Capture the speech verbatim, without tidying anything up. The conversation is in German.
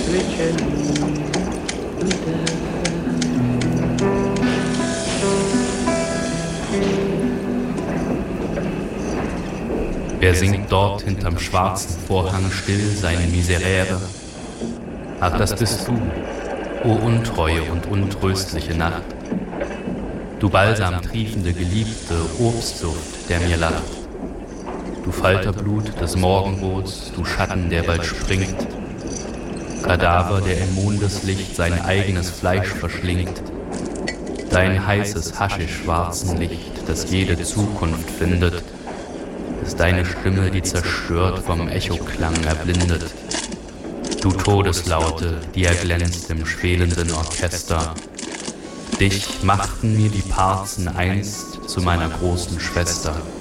Wer singt dort hinterm schwarzen Vorhang still seine Miserere? Ach, das bist du, o untreue und untröstliche Nacht. Du balsam triefende Geliebte, Obstduft, der mir lacht. Du Falterblut des Morgenrots, du Schatten, der bald springt. Kadaver, der im Mondeslicht sein eigenes Fleisch verschlingt. Dein heißes Haschisch-schwarzen Licht, das jede Zukunft findet, ist deine Stimme, die zerstört vom Echoklang erblindet. Du Todeslaute, die erglänzt im schwelenden Orchester. Dich machten mir die Parzen einst zu meiner großen Schwester.